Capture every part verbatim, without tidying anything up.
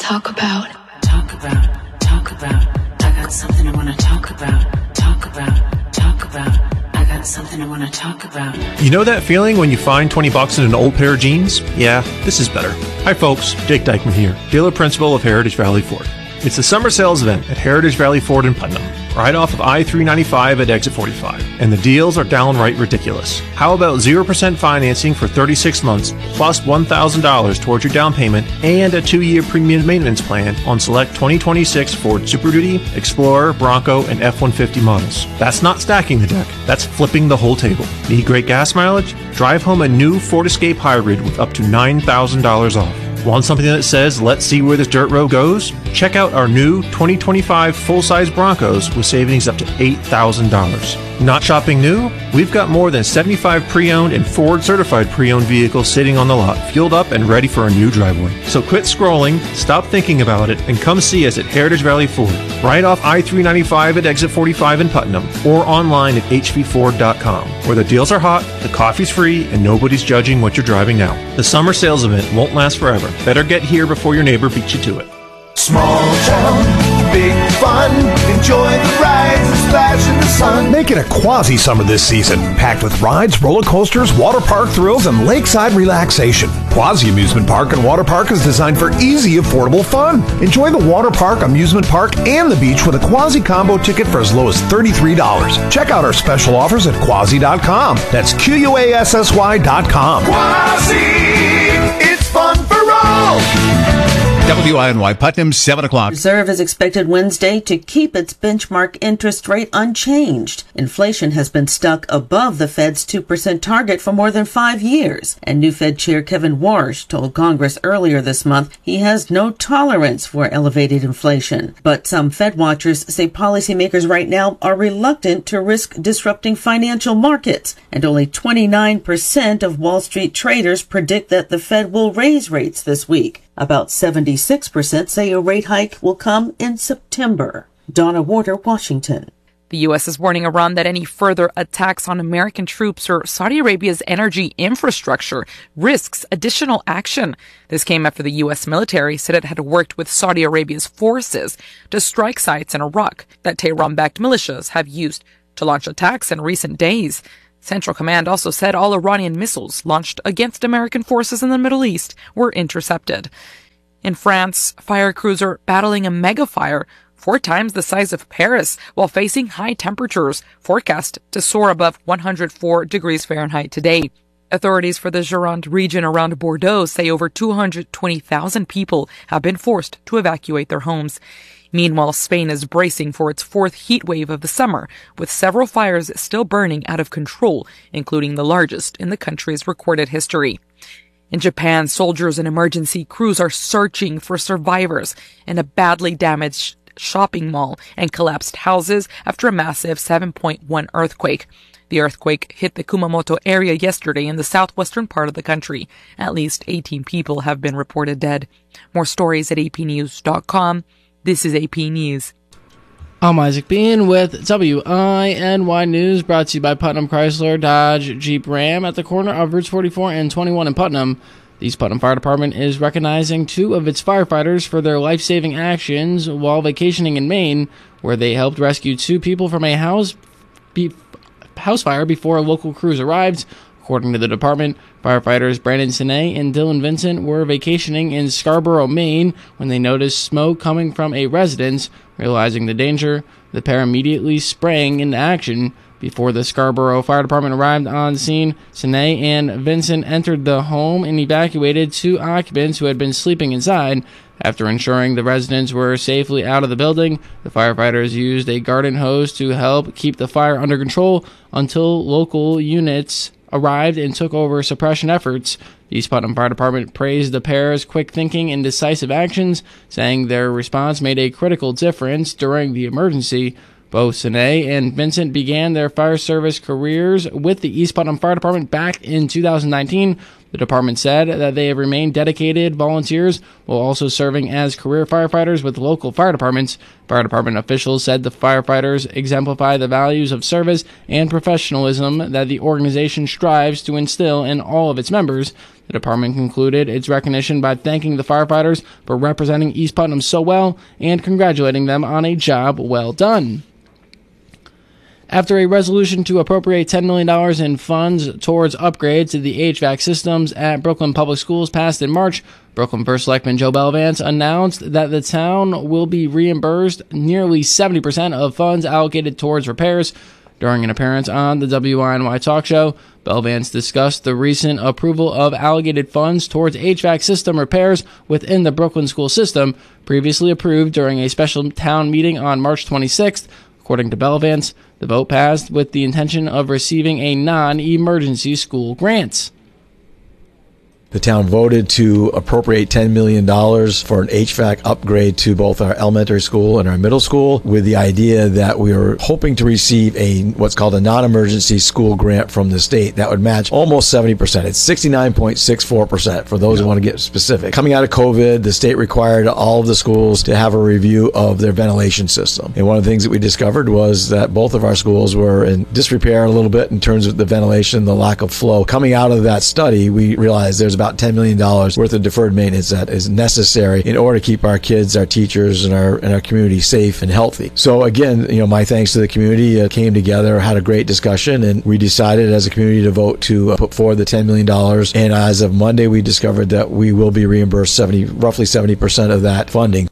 talk about. Talk about, talk about. I got something I want to talk about. Talk about, talk about. I got something I want to talk about. You know that feeling when you find twenty bucks in an old pair of jeans? Yeah, this is better. Hi folks, Jake Dykeman here, dealer principal of Heritage Valley Ford. It's the summer sales event at Heritage Valley Ford in Putnam, right off of I three ninety-five at exit forty-five, and the deals are downright ridiculous. How about zero percent financing for thirty-six months, plus one thousand dollars towards your down payment, and a two-year premium maintenance plan on select twenty twenty-six Ford Super Duty, Explorer, Bronco, and F one fifty models. That's not stacking the deck, that's flipping the whole table. Need great gas mileage? Drive home a new Ford Escape Hybrid with up to nine thousand dollars off. Want something that says, let's see where this dirt road goes? Check out our new twenty twenty-five full-size Broncos with savings up to eight thousand dollars. Not shopping new? We've got more than seventy-five pre-owned and Ford-certified pre-owned vehicles sitting on the lot, fueled up and ready for a new driveway. So quit scrolling, stop thinking about it, and come see us at Heritage Valley Ford, right off I three ninety-five at exit forty-five in Putnam, or online at h v ford dot com, where the deals are hot, the coffee's free, and nobody's judging what you're driving now. The summer sales event won't last forever. Better get here before your neighbor beats you to it. Small town, big fun. Enjoy the rides and splash in the sun. Make it a quasi-summer this season, packed with rides, roller coasters, water park thrills, and lakeside relaxation. Quasi Amusement Park and Water Park is designed for easy, affordable fun. Enjoy the water park, amusement park, and the beach with a Quasi combo ticket for as low as thirty-three dollars. Check out our special offers at quasi dot com. That's Q U A S S Y dot com. Quasi, it's fun for all. W I N Y Putnam, seven o'clock. Reserve is expected Wednesday to keep its benchmark interest rate unchanged. Inflation has been stuck above the Fed's two percent target for more than five years. And new Fed Chair Kevin Warsh told Congress earlier this month he has no tolerance for elevated inflation. But some Fed watchers say policymakers right now are reluctant to risk disrupting financial markets. And only twenty-nine percent of Wall Street traders predict that the Fed will raise rates this week. About seventy-six percent say a rate hike will come in September. Donna Warder, Washington. The U S is warning Iran that any further attacks on American troops or Saudi Arabia's energy infrastructure risks additional action. This came after the U S military said it had worked with Saudi Arabia's forces to strike sites in Iraq that Tehran-backed militias have used to launch attacks in recent days. Central Command also said all Iranian missiles launched against American forces in the Middle East were intercepted. In France, fire crews are battling a mega fire four times the size of Paris while facing high temperatures forecast to soar above one hundred four degrees Fahrenheit today. Authorities for the Gironde region around Bordeaux say over two hundred twenty thousand people have been forced to evacuate their homes. Meanwhile, Spain is bracing for its fourth heat wave of the summer, with several fires still burning out of control, including the largest in the country's recorded history. In Japan, soldiers and emergency crews are searching for survivors in a badly damaged shopping mall and collapsed houses after a massive seven point one earthquake. The earthquake hit the Kumamoto area yesterday in the southwestern part of the country. At least eighteen people have been reported dead. More stories at a p news dot com. This is A P News. I'm Isaac Bean with W I N Y News, brought to you by Putnam Chrysler Dodge Jeep Ram at the corner of Routes forty-four and twenty-one in Putnam. The East Putnam Fire Department is recognizing two of its firefighters for their life-saving actions while vacationing in Maine, where they helped rescue two people from a house, be, house fire before local crews arrived. According to the department, firefighters Brandon Sinay and Dylan Vincent were vacationing in Scarborough, Maine, when they noticed smoke coming from a residence. Realizing the danger, the pair immediately sprang into action. Before the Scarborough Fire Department arrived on scene, Sinay and Vincent entered the home and evacuated two occupants who had been sleeping inside. After ensuring the residents were safely out of the building, the firefighters used a garden hose to help keep the fire under control until local units arrived and took over suppression efforts. The East Putnam Fire Department praised the pair's quick thinking and decisive actions, saying their response made a critical difference during the emergency. Both Sinay and Vincent began their fire service careers with the East Putnam Fire Department back in two thousand nineteen. The department said that they have remained dedicated volunteers while also serving as career firefighters with local fire departments. Fire department officials said the firefighters exemplify the values of service and professionalism that the organization strives to instill in all of its members. The department concluded its recognition by thanking the firefighters for representing East Putnam so well and congratulating them on a job well done. After a resolution to appropriate ten million dollars in funds towards upgrades to the H V A C systems at Brooklyn Public Schools passed in March, Brooklyn First Selectman Joe Belvance announced that the town will be reimbursed nearly seventy percent of funds allocated towards repairs. During an appearance on the W I N Y Talk Show, Belvance discussed the recent approval of allocated funds towards H V A C system repairs within the Brooklyn school system, previously approved during a special town meeting on March twenty-sixth. According to Belvance, the vote passed with the intention of receiving a non-emergency school grant. The town voted to appropriate ten million dollars for an H V A C upgrade to both our elementary school and our middle school, with the idea that we were hoping to receive a what's called a non-emergency school grant from the state that would match almost seventy percent. It's sixty-nine point six four percent for those yeah. who want to get specific. Coming out of COVID, the state required all of the schools to have a review of their ventilation system. And one of the things that we discovered was that both of our schools were in disrepair a little bit in terms of the ventilation, the lack of flow. Coming out of that study, we realized there's about ten million dollars worth of deferred maintenance that is necessary in order to keep our kids, our teachers, and our and our community safe and healthy. So again, you know, my thanks to the community uh, came together, had a great discussion, and we decided as a community to vote to uh, put forward the ten million dollars. And as of Monday, we discovered that we will be reimbursed seventy, roughly seventy percent of that funding.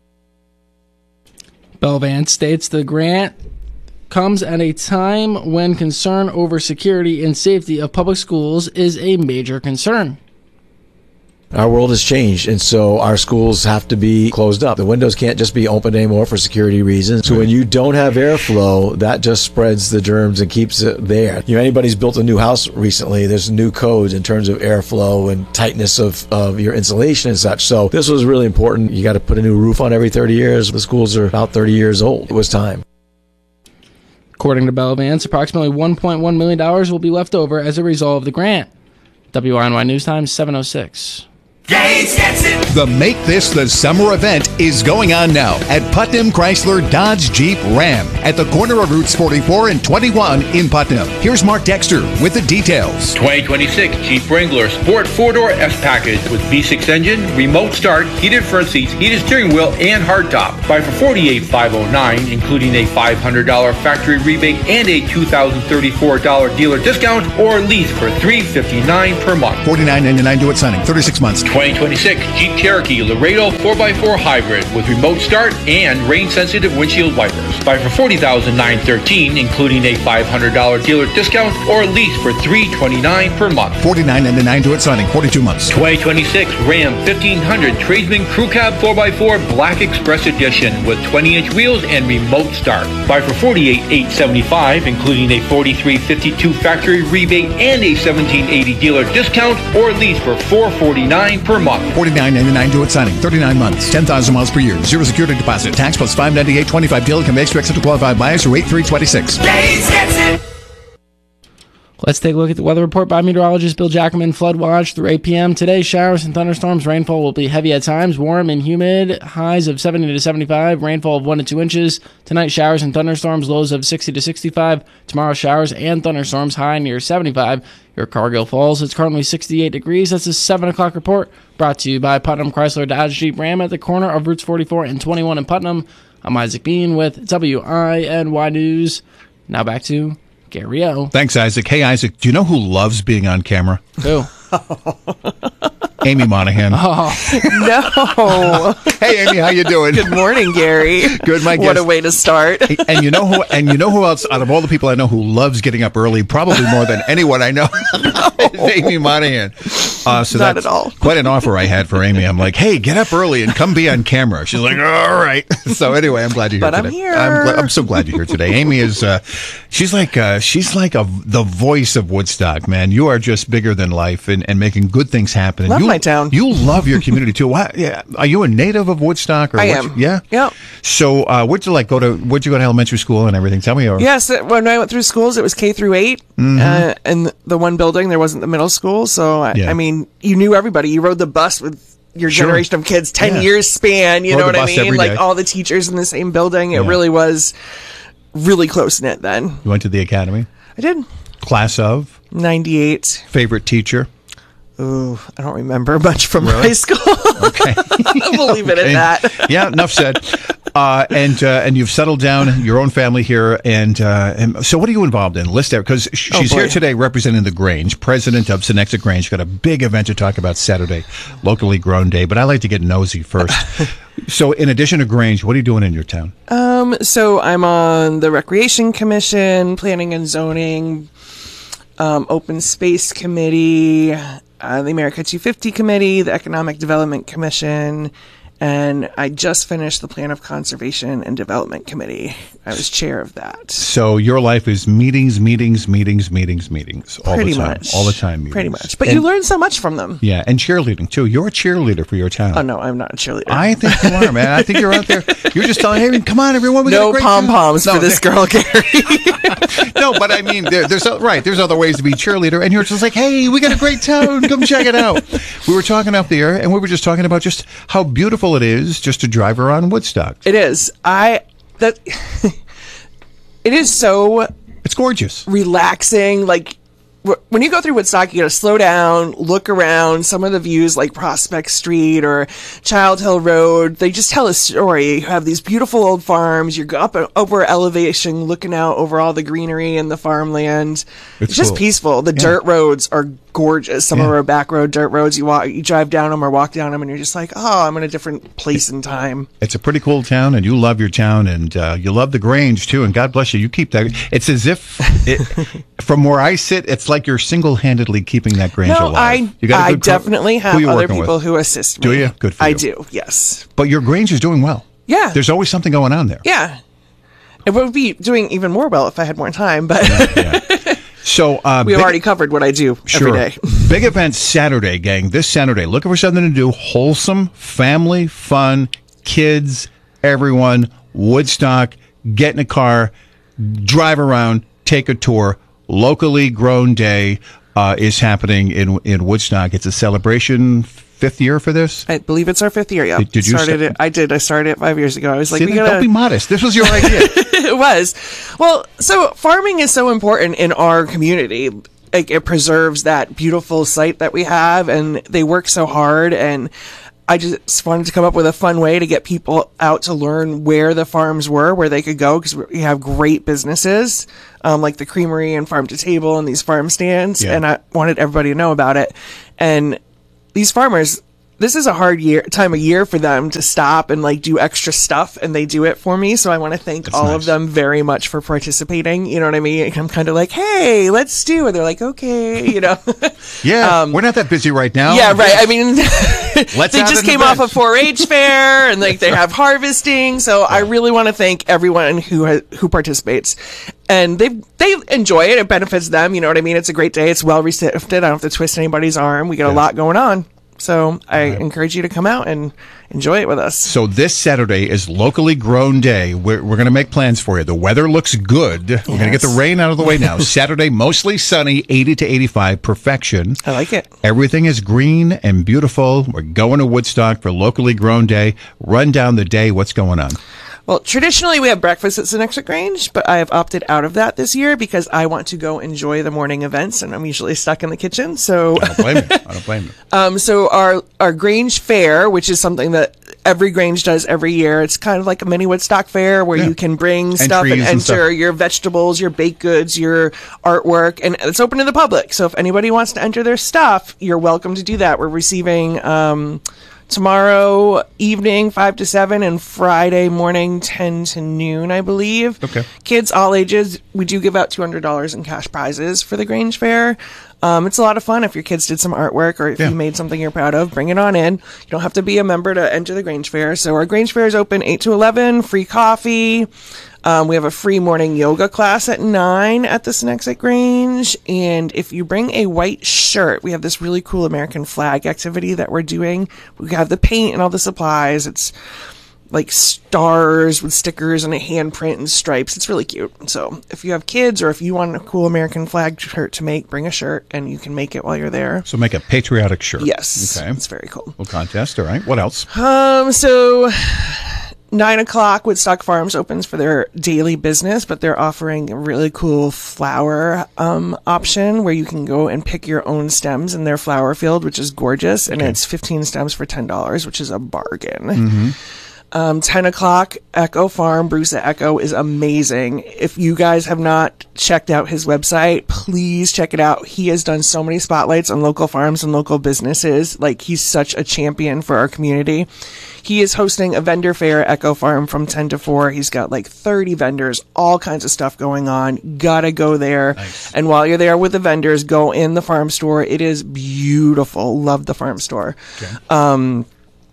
Belvance states the grant comes at a time when concern over security and safety of public schools is a major concern. Our world has changed, and so our schools have to be closed up. The windows can't just be open anymore for security reasons. So when you don't have airflow, that just spreads the germs and keeps it there. You know, anybody's built a new house recently, there's new codes in terms of airflow and tightness of, of your insulation and such. So this was really important. You got to put a new roof on every thirty years. The schools are about thirty years old. It was time. According to Belvance, approximately one point one million dollars will be left over as a result of the grant. W I N Y News Time, seven oh six. Gates gets it! The Make This the Summer event is going on now at Putnam Chrysler Dodge Jeep Ram at the corner of Routes forty-four and twenty-one in Putnam. Here's Mark Dexter with the details. twenty twenty-six Jeep Wrangler Sport four-door S-Package with V six engine, remote start, heated front seats, heated steering wheel, and hardtop. Buy for forty-eight thousand five hundred nine dollars, including a five hundred dollars factory rebate and a two thousand thirty-four dollars dealer discount, or lease for three hundred fifty-nine dollars per month. forty-nine ninety-nine due at signing, thirty-six months. twenty twenty-six Jeep Cherokee Laredo four by four Hybrid with remote start and rain-sensitive windshield wipers. Buy for forty thousand nine hundred thirteen dollars, including a five hundred dollars dealer discount, or lease for three hundred twenty-nine dollars per month. forty-nine ninety-nine due at signing, forty-two months. twenty twenty-six Ram fifteen hundred Tradesman Crew Cab four by four Black Express Edition with twenty inch wheels and remote start. Buy for forty-eight thousand eight hundred seventy-five dollars, including a forty-three fifty-two factory rebate and a seventeen eighty dealer discount, or lease for four hundred forty-nine dollars per month. forty-nine ninety-nine due at signing, thirty-nine months, ten thousand miles per year, zero security deposit, tax plus five ninety-eight twenty-five deal can be expected to qualify buyers through eight three twenty-six. Let's take a look at the weather report by meteorologist Bill Jackman. Flood watch through eight p.m. Today, showers and thunderstorms. Rainfall will be heavy at times, warm and humid. Highs of seventy to seventy-five. Rainfall of one to two inches. Tonight, showers and thunderstorms. Lows of sixty to sixty-five. Tomorrow, showers and thunderstorms. High near seventy-five. Your Cargill Falls. It's currently sixty-eight degrees. That's a seven o'clock report brought to you by Putnam Chrysler Dodge Jeep Ram at the corner of Routes forty-four and twenty-one in Putnam. I'm Isaac Bean with W I N Y News. Now back to Gary O. Thanks, Isaac. Hey, Isaac, do you know who loves being on camera? Who? Amy Monahan. Oh no! Hey, Amy, how you doing? Good morning, Gary. Good, my guess. What a way to start. And you know who? And you know who else? Out of all the people I know who loves getting up early, probably more than anyone I know, is Amy Monahan. Uh, so Not that's at all. Quite an offer I had for Amy. I'm like, hey, get up early and come be on camera. She's like, all right. So anyway, I'm glad you're here but today. I'm here. I'm, gl- I'm so glad you're here today. Amy is. Uh, she's like. Uh, she's like a the voice of Woodstock, man. You are just bigger than life and, and making good things happen. Love you, my town. You love your community too. Why, yeah, are you a native of Woodstock? Or I what am. You, yeah. Yeah. So, uh, where'd you like go to? Where'd you go to elementary school and everything? Tell me. Or, Yes, uh, when I went through schools, it was K through eight, Mm-hmm. uh, and the one building there wasn't the middle school. So I, Yeah. I mean, you knew everybody. You rode the bus with your Sure. generation of kids, ten Yeah. years span. You Rode know the what I bus mean? every Like day. all the teachers in the same building. It Yeah. really was really close knit. Then You went to the academy. I did Class of ninety-eight. favorite teacher. Ooh, I don't remember much from Really? high school. Okay. We'll leave it Okay. at that. Yeah, enough said. Uh, and uh, and you've settled down your own family here, and uh, and so what are you involved in? List there because sh- Oh, she's boy. here today representing the Grange, president of Senexit Grange. Got a big event to talk about Saturday, locally grown day. But I like to get nosy first. So, in addition to Grange, what are you doing in your town? Um, so I'm on the Recreation Commission, Planning and Zoning, um, Open Space Committee, uh, the America two fifty Committee, the Economic Development Commission, and I just finished the Plan of Conservation and Development Committee. I was chair of that. So your life is meetings, meetings, meetings, meetings, meetings, all Pretty the time, much. all the time. Meetings. Pretty much. But And- you learn so much from them. Yeah, and cheerleading too. You're a cheerleader for your town. Oh, no, I'm not a cheerleader. I think you are, man. I think you're out there. You're just telling, hey, come on, everyone. We got a No great pom town." poms No, for this girl, Gary. No, but I mean, there, there's o- right. There's other ways to be cheerleader, and you're just like, hey, we got a great town. Come check it out. We were talking up there, and we were just talking about just how beautiful it is just to drive around Woodstock. It is. I that it is so It's gorgeous. relaxing. Like wh- when you go through Woodstock, you got to slow down, look around. Some of the views, like Prospect Street or Child Hill Road, they just tell a story. You have these beautiful old farms. You're up over elevation, looking out over all the greenery and the farmland. It's, It's just cool. peaceful. The Yeah. dirt roads are gorgeous. Some of Yeah. our back road dirt roads, you walk, you drive down them or walk down them, and you're just like, oh, I'm in a different place and time. It's a pretty cool town, and you love your town, and uh, you love the Grange too. And God bless you. You keep that. It's as if, it, from where I sit, it's like you're single-handedly keeping that Grange No, alive. I You got a I good crew? definitely Who have you other working people with? who assist me. Do you? Good for I you. do, yes. But your Grange is doing well. Yeah. There's always something going on there. Yeah. It would be doing even more well if I had more time, but So uh, we have big- already covered what I do Sure. every day. Big event Saturday, gang. This Saturday. Looking for something to do. Wholesome, family, fun, kids, everyone. Woodstock. Get in a car. Drive around. Take a tour. Locally grown day uh, is happening in in Woodstock. It's a celebration. Fifth year for this? I believe it's our fifth year, yeah. Did- did you started sta- it? I did. I started it five years ago. I was like, See, we then gotta... don't be modest. This was your idea. It was. Well, so farming is so important in our community. Like, it preserves that beautiful site that we have, and they work so hard, and I just wanted to come up with a fun way to get people out to learn where the farms were, where they could go, because we have great businesses, um, like the Creamery and Farm to Table and these farm stands, Yeah. and I wanted everybody to know about it. And these farmers, this is a hard year time of year for them to stop and like do extra stuff, and they do it for me. So I want to thank That's all nice. of them very much for participating. You know what I mean? I'm kind of like, hey, let's do it. They're like, okay, you know. Yeah, we're not that busy right now. Yeah, right. I mean, Let's they have just an came event. off a four H fair, and like they have harvesting. So I really want to thank everyone who ha- who participates, and they they enjoy it. It benefits them. You know what I mean? It's a great day. It's well received. I don't have to twist anybody's arm. We got a lot going on. So I encourage you to come out and enjoy it with us. So this Saturday is locally grown day. We're, we're going to make plans for you. The weather looks good. We're going to get the rain out of the way now. Saturday, mostly sunny, eighty to eighty-five, perfection. I like it. Everything is green and beautiful. We're going to Woodstock for locally grown day. Run down the day. What's going on? Well, traditionally we have breakfast at Senexit Grange, but I have opted out of that this year because I want to go enjoy the morning events, and I'm usually stuck in the kitchen. So, I don't blame you. I don't blame you. um, so our our Grange Fair, which is something that every Grange does every year, it's kind of like a mini Woodstock fair where Yeah. you can bring stuff and Entries and enter stuff. your vegetables, your baked goods, your artwork, and it's open to the public. So if anybody wants to enter their stuff, you're welcome to do that. We're receiving um, tomorrow evening five to seven and Friday morning ten to noon, I believe. Okay. Kids all ages. We do give out two hundred dollars in cash prizes for the Grange Fair. Um, it's a lot of fun if your kids did some artwork or if Yeah. you made something you're proud of, bring it on in. You don't have to be a member to enter the Grange Fair. So our Grange Fair is open eight to eleven, free coffee. Um, we have a free morning yoga class at nine at the Senexit Grange. And if you bring a white shirt, we have this really cool American flag activity that we're doing. We have the paint and all the supplies. It's like stars with stickers and a handprint and stripes. It's really cute. So if you have kids or if you want a cool American flag shirt to make, bring a shirt and you can make it while you're there. So make a patriotic shirt. Yes. Okay. It's very cool. Little contest. All right. What else? Um, so Nine o'clock, Woodstock Farms opens for their daily business, but they're offering a really cool flower um, option where you can go and pick your own stems in their flower field, which is gorgeous, and Okay. it's fifteen stems for ten dollars, which is a bargain. Mm-hmm. Um, ten o'clock, Echo Farm. Bruce at Echo is amazing. If you guys have not checked out his website, please check it out. He has done so many spotlights on local farms and local businesses. Like, he's such a champion for our community. He is hosting a vendor fair at Echo Farm from ten to four. He's got like thirty vendors, all kinds of stuff going on. Gotta go there. Nice. And while you're there with the vendors, go in the farm store. It is beautiful. Love the farm store. Okay. Um,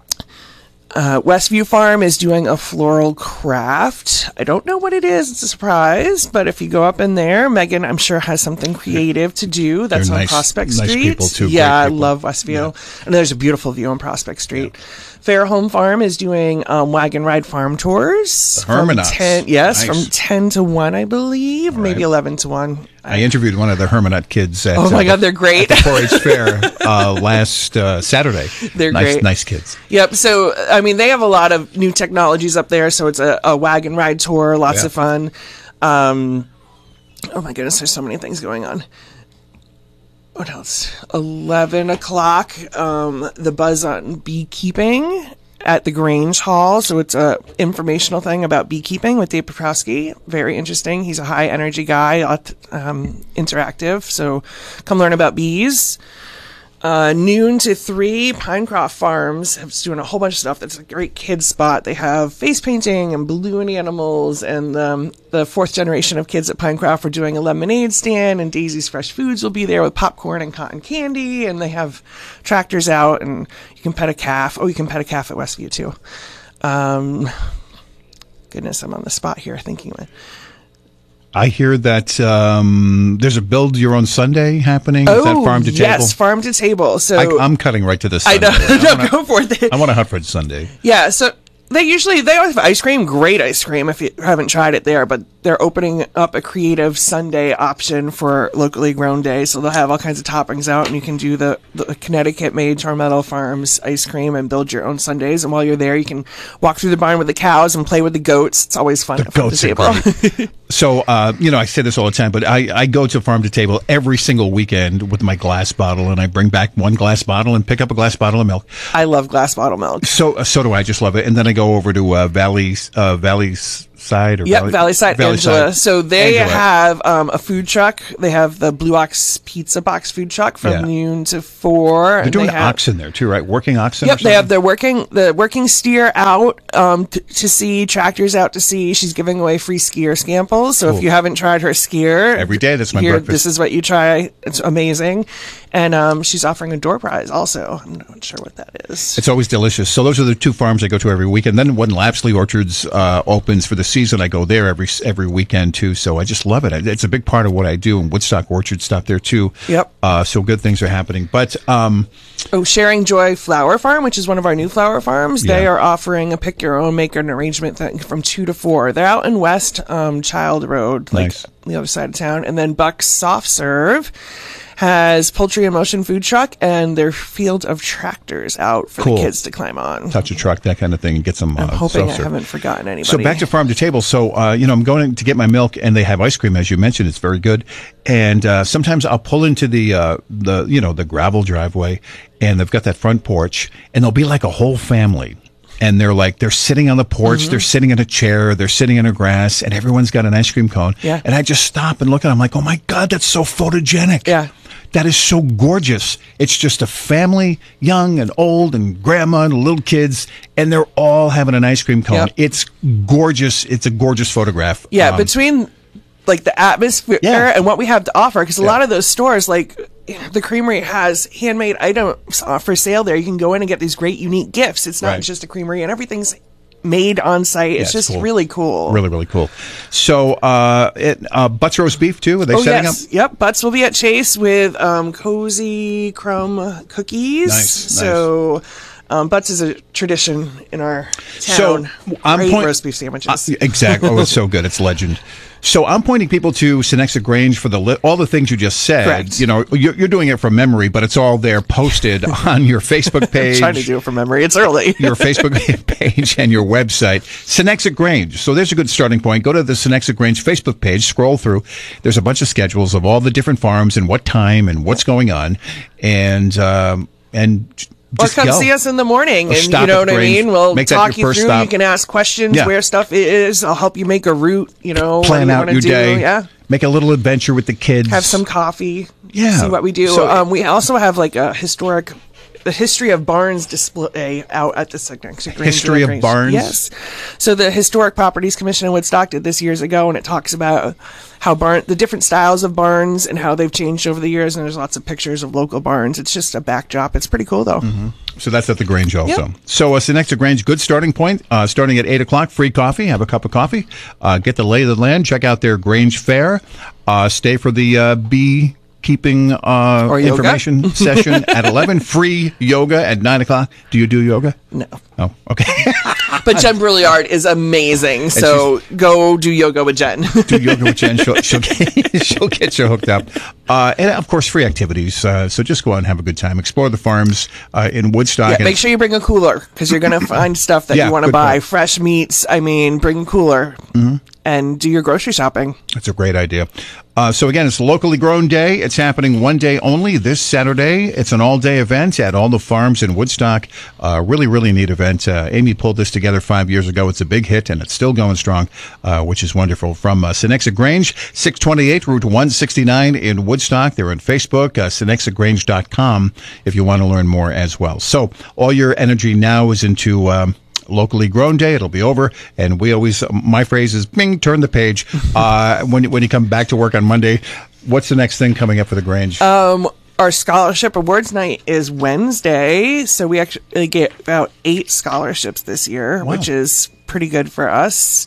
Uh, Westview Farm is doing a floral craft. I don't know what it is. It's a surprise. But if you go up in there, Megan, I'm sure, has something creative to do. That's They're on nice- Prospect nice Street. people, too. Yeah, Great I people. love Westview. And there's a beautiful view on Prospect Street. Fairhome Farm is doing um, wagon ride farm tours. The from Hermanauts. ten, yes, Nice. from ten to one, I believe. Maybe eleven to one. I interviewed one of the Hermanut kids at, Oh my uh, God, they're great. at the four H fair uh, last uh, Saturday. They're nice, great. Nice kids. Yep. So, I mean, they have a lot of new technologies up there. So it's a, a wagon ride tour, lots Yeah. of fun. Um, oh my goodness, there's so many things going on. What else? eleven o'clock, um, the buzz on beekeeping at the Grange Hall. So it's a informational thing about beekeeping with Dave Petrowski. Very interesting. He's a high energy guy, lot- um, interactive. So come learn about bees. Uh, noon to three, Pinecroft Farms is doing a whole bunch of stuff. That's a great kids spot. They have face painting and balloon animals, and um, the fourth generation of kids at Pinecroft are doing a lemonade stand, and Daisy's Fresh Foods will be there with popcorn and cotton candy, and they have tractors out, and you can pet a calf. Oh, you can pet a calf at Westview too. Um, goodness, I'm on the spot here thinking. I hear that um, there's a Build Your Own Sunday happening. Is that farm to table? Yes, farm to table. So I, I'm cutting right to the I Sunday. know. No, wanna, go for it. I want a Huntford Sunday. Yeah, so they usually they always have ice cream, great ice cream if you haven't tried it there, but they're opening up a creative Sunday option for locally grown day. So they'll have all kinds of toppings out, and you can do the, the Connecticut made Charmetto Farms ice cream and build your own sundaes. And while you're there, you can walk through the barn with the cows and play with the goats. It's always fun. The at Farm goats to are Table. great. So, uh, you know, I say this all the time, but I, I go to Farm to Table every single weekend with my glass bottle, and I bring back one glass bottle and pick up a glass bottle of milk. I love glass bottle milk. So, uh, so do I. I just love it. And then I go over to uh, Valley, uh, Valley's Side or Yep, Valley, Valley Side, Valley Angela. Side. So they Angela. have um, a food truck. They have the Blue Ox Pizza Box food truck from Yeah. noon to four. They're and doing they have, oxen there too, right? Working oxen. Yep, or they have something? the working the working steer out um, t- to see, tractors out to see. She's giving away free skier scamples. So Cool. if you haven't tried her skier, Every day, that's my here, breakfast. This is what you try. It's amazing, and um, she's offering a door prize also. I'm not sure what that is. It's always delicious. So those are the two farms I go to every weekend. Then when Lapsley Orchards uh, opens for the season, I go there every every weekend too. So I just love it. It's a big part of what I do. And Woodstock Orchard stop there too. Yep. Uh, so good things are happening. But um, Oh, Sharing Joy Flower Farm, which is one of our new flower farms. They Yeah. are offering a pick your own, make an arrangement thing from two to four. They're out in West um, Child Road, like Nice. the other side of town. And then Buck's Soft Serve has Poultry in Motion food truck and their field of tractors out for Cool. the kids to climb on. touch a truck, that kind of thing, and get some. Uh, I'm hoping I self-serve. haven't forgotten anybody. So back to Farm to Table. So uh, you know, I'm going to get my milk, and they have ice cream, as you mentioned. It's very good. And uh, sometimes I'll pull into the uh, the you know the gravel driveway, and they've got that front porch, and they'll be like a whole family. And they're like, they're sitting on the porch, Mm-hmm. they're sitting in a chair, they're sitting in a grass, and everyone's got an ice cream cone. Yeah. And I just stop and look at them, I'm like, oh my God, that's so photogenic. Yeah. That is so gorgeous. It's just a family, young and old and grandma and little kids, and they're all having an ice cream cone. Yep. It's gorgeous. It's a gorgeous photograph. Yeah, Um, between like the atmosphere Yeah. and what we have to offer, because a Yeah. lot of those stores, like the Creamery, has handmade items uh, for sale there. You can go in and get these great, unique gifts. It's not Right. just a creamery, and everything's made on site. Yeah, It's it's just cool. really cool. Really, really cool. So, uh, it, uh, Butts roast beef too. Are they Oh setting yes, up? yep. Butts will be at Chase with um, Cozy Crumb cookies. Nice, So Um, Butts is a tradition in our So town. I'm Great point- roast beef sandwiches. Uh, exactly. Oh, it's so good. It's legend. So I'm pointing people to Senexa Grange for the li- all the things you just said. Correct. You know, you're, you're doing it from memory, but it's all there posted on your Facebook page. I'm trying to do it from memory. It's early. Your Facebook page and your website, Senexa Grange. So there's a good starting point. Go to the Senexa Grange Facebook page, scroll through. There's a bunch of schedules of all the different farms and what time and what's going on, and um, and. Or Just come go. see us in the morning, Or and stop you know at what I Grange. mean. We'll Make that talk your you first through. stop. You can ask questions Yeah. where stuff is. I'll help you make a route. You know, Plan what do you out wanna your do. day. Yeah, Make a little adventure with the kids. have some coffee. Yeah. see what we do. So- um, we also have like a historic, the history of barns display out at the Senexa Grange. History of Grange. barns? Yes. So the Historic Properties Commission in Woodstock did this years ago, and it talks about how barn, the different styles of barns and how they've changed over the years. And there's lots of pictures of local barns. It's just a backdrop. It's pretty cool though. Mm-hmm. So that's at the Grange also. Yep. So uh, Senexa Grange, good starting point. Uh, starting at eight o'clock, free coffee. Have a cup of coffee. Uh, get the lay of the land. Check out their Grange Fair. Uh, stay for the uh, bee keeping uh, Or yoga. information session at eleven. Free yoga at nine o'clock. Do you do yoga? No. Oh, okay. But Jen Brouillard is amazing. So go do yoga with Jen. Do yoga with Jen. She'll, she'll, get, she'll get you hooked up. Uh, and, of course, free activities. Uh, so just go out and have a good time. Explore the farms uh, in Woodstock. Yeah, and make sure you bring a cooler because you're going to find stuff that Yeah, you want to good buy. call. Fresh meats. I mean, bring a cooler Mm-hmm. and do your grocery shopping. That's a great idea. Uh, so again, it's Locally Grown Day. It's happening one day only this Saturday. It's an all-day event at all the farms in Woodstock. Uh, really, really neat event. Uh, Amy pulled this together five years ago. It's a big hit, and it's still going strong, uh, which is wonderful. From uh, Senexa Grange, six twenty-eight Route one sixty-nine in Woodstock. They're on Facebook, uh, senexa grange dot com, if you want to learn more as well. So all your energy now is into... Um, Locally Grown Day. It'll be over, and we always, my phrase is, bing, turn the page. Uh, when when you come back to work on Monday, what's the next thing coming up for the Grange? Um, our scholarship awards night is Wednesday, so we actually get about eight scholarships this year, Wow. which is pretty good for us.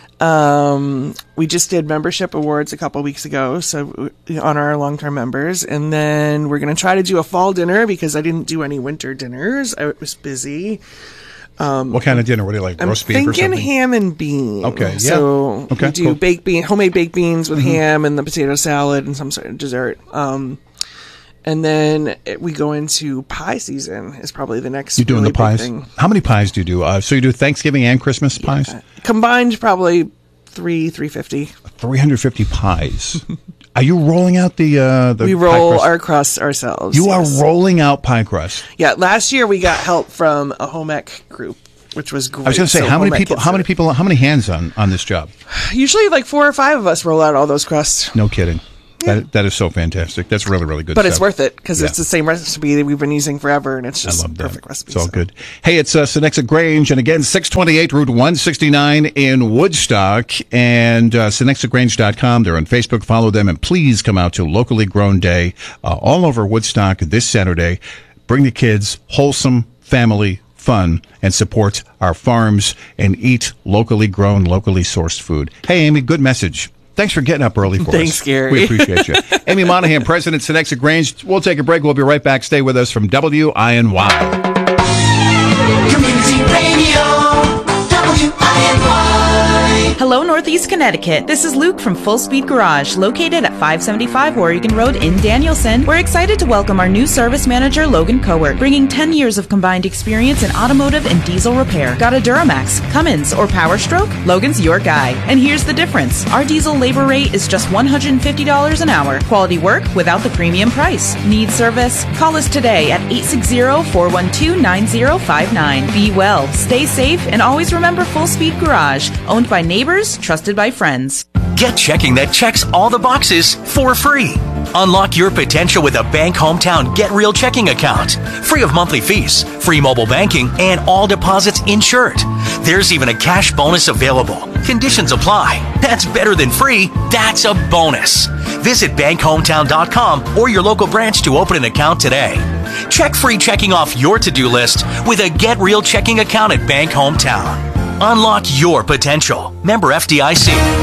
Um, we just did membership awards a couple weeks ago, so we honor our long-term members, and then we're going to try to do a fall dinner because I didn't do any winter dinners. I was busy. Um, What kind of dinner? What do you like? I'm Roast beef or thinking something? ham and beans. Okay, yeah. So Okay, we do cool. baked bean, homemade baked beans with Mhm. ham and the potato salad and some sort of dessert. Um, and then it, we go into pie season is probably the next. You doing really the pies? big thing. How many pies do you do? Uh, so you do Thanksgiving and Christmas pies? Combined, probably three, three fifty. three hundred fifty pies. Are you rolling out the uh, the We pie roll crust? our crust ourselves. You yes. are rolling out pie crust. Yeah, last year we got help from a home ec group, which was great. I was going to say, So how many home ec people? kids How do many people? How many hands on on this job? it. Usually, like four or five of us roll out all those crusts. No kidding. That that is so fantastic. That's really really good. But it's stuff. worth it because Yeah. it's the same recipe that we've been using forever, and it's just I love that. perfect recipe. It's all so. good. Hey, it's uh, Senexa Grange, and again, six twenty-eight Route one sixty-nine in Woodstock, and uh, senexa grange dot com. They're on Facebook. Follow them, and please come out to Locally Grown Day uh, all over Woodstock this Saturday. Bring the kids, wholesome family fun, and support our farms and eat locally grown, locally sourced food. Hey, Amy, good message. Thanks for getting up early for us. Thanks, Gary. We appreciate you. Amy Monahan, President, Senexa Grange. We'll take a break. We'll be right back. Stay with us from W I N Y. Community Radio, W I N Y. Hello, Northeast Connecticut. This is Luke from Full Speed Garage, located at five seventy-five Oregon Road in Danielson. We're excited to welcome our new service manager, Logan Cowart, bringing ten years of combined experience in automotive and diesel repair. Got a Duramax, Cummins, or Power Stroke? Logan's your guy. And here's the difference. Our diesel labor rate is just one hundred fifty dollars an hour. Quality work without the premium price. Need service? Call us today at eight six zero, four one two, nine zero five nine. Be well, stay safe, and always remember Full Speed Garage, owned by neighbors, trusted by friends. Get checking that checks all the boxes for free. Unlock your potential with a Bank Hometown Get Real checking account. Free of monthly fees, free mobile banking, and all deposits insured. There's even a cash bonus available. Conditions apply. That's better than free. That's a bonus. Visit bank hometown dot com or your local branch to open an account today. Check free checking off your to-do list with a Get Real checking account at Bank Hometown. Unlock your potential. Member F D I C.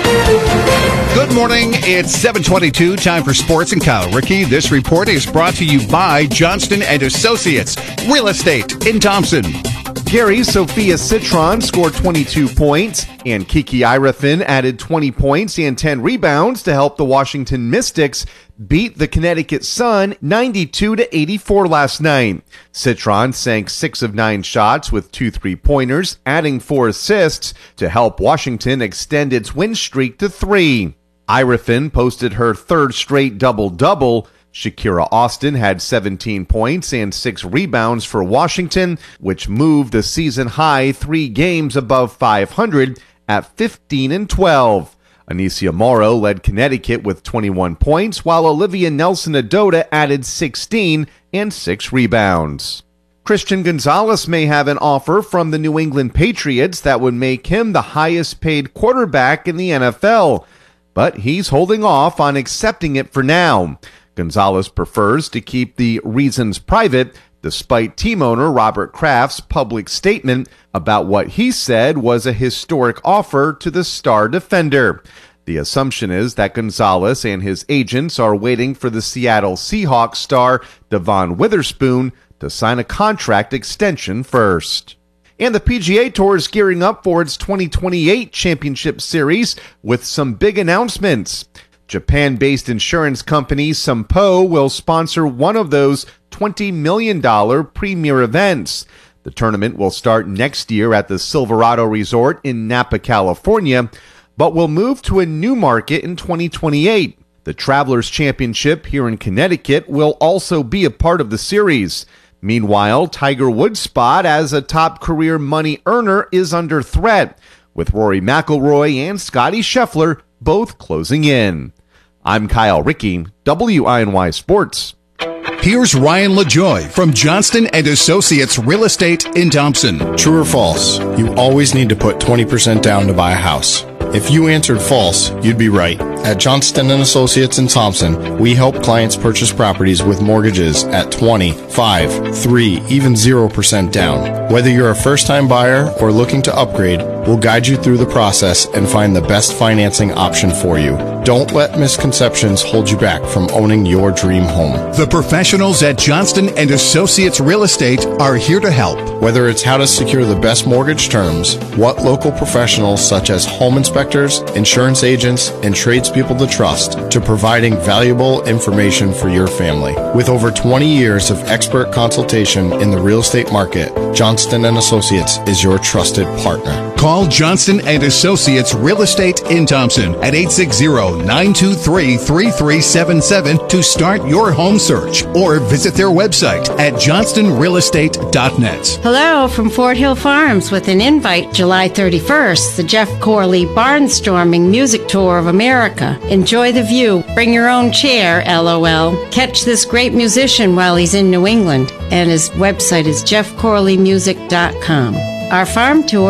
Good morning. It's seven twenty-two. Time for sports and Kyle Rickey. This report is brought to you by Johnston and Associates Real Estate in Thompson. Gary Sophia Citron scored twenty-two points, and Kiki Irefin added twenty points and ten rebounds to help the Washington Mystics beat the Connecticut Sun ninety-two to eighty-four last night. Citron sank six of nine shots with two three-pointers, adding four assists to help Washington extend its win streak to three. Irefin posted her third straight double-double. Shakira Austin had seventeen points and six rebounds for Washington, which moved the season-high three games above five hundred at fifteen and twelve. Anicia Morrow led Connecticut with twenty-one points, while Olivia Nelson-Adota added sixteen and six rebounds. Christian Gonzalez may have an offer from the New England Patriots that would make him the highest-paid quarterback in the N F L, but he's holding off on accepting it for now. Gonzalez prefers to keep the reasons private, despite team owner Robert Kraft's public statement about what he said was a historic offer to the star defender. The assumption is that Gonzalez and his agents are waiting for the Seattle Seahawks star Devon Witherspoon to sign a contract extension first. And the P G A Tour is gearing up for its twenty twenty-eight Championship Series with some big announcements. Japan-based insurance company Sompo will sponsor one of those twenty million dollars premier events. The tournament will start next year at the Silverado Resort in Napa, California, but will move to a new market in twenty twenty-eight. The Travelers Championship here in Connecticut will also be a part of the series. Meanwhile, Tiger Woods' spot as a top career money earner is under threat, with Rory McIlroy and Scottie Scheffler both closing in. I'm Kyle Rickey, W I N Y Sports. Here's Ryan LaJoy from Johnston and Associates Real Estate in Thompson. True or false? You always need to put twenty percent down to buy a house. If you answered false, you'd be right. At Johnston and Associates in Thompson, we help clients purchase properties with mortgages at twenty, five, three, even zero percent down. Whether you're a first-time buyer or looking to upgrade, we'll guide you through the process and find the best financing option for you. Don't let misconceptions hold you back from owning your dream home. The professionals at Johnston and Associates Real Estate are here to help. Whether it's how to secure the best mortgage terms, what local professionals such as home inspectors, insurance agents, and tradespeople to trust, to providing valuable information for your family. With over twenty years of expert consultation in the real estate market, Johnston and Associates is your trusted partner. Call Johnston and Associates Real Estate in Thompson at eight six zero, nine two three, three three seven seven to start your home search, or visit their website at johnston real estate dot net. Hello from Fort Hill Farms with an invite July thirty-first, the Jeff Corley Barnstorming Music Tour of America. Enjoy the view. Bring your own chair, LOL. Catch this great musician while he's in New England, and his website is jeff corley music dot com. Our farm tour